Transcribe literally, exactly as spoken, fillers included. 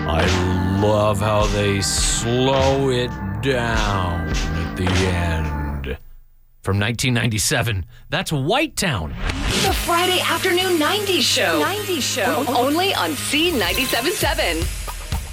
I love how they slow it down at the end. From nineteen ninety-seven, that's White Town. The Friday afternoon nineties show. nineties show. Only on C ninety-seven point seven.